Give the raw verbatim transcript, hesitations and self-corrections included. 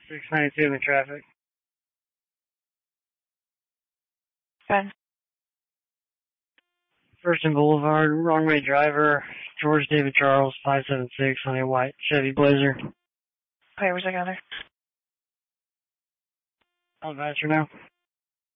six ninety-two in traffic. Ben. First and Boulevard, wrong way driver, George David Charles, five seven six on a white Chevy Blazer. Okay, where's that other? I'll advise you now.